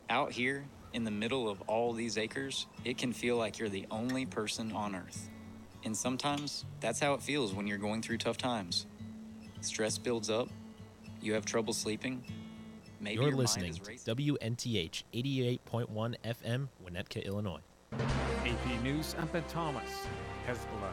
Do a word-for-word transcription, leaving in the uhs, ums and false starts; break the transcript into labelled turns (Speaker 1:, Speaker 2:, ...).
Speaker 1: Out here, in the middle of all these acres, it can feel like you're the only person on Earth. And sometimes, that's how it feels when you're going through tough times. Stress builds up, you have trouble sleeping, maybe
Speaker 2: You're
Speaker 1: your
Speaker 2: listening
Speaker 1: mind is
Speaker 2: to
Speaker 1: racing.
Speaker 2: W N T H eighty-eight point one F M, Winnetka, Illinois.
Speaker 3: A P News, I'm Ben Thomas. Hezbollah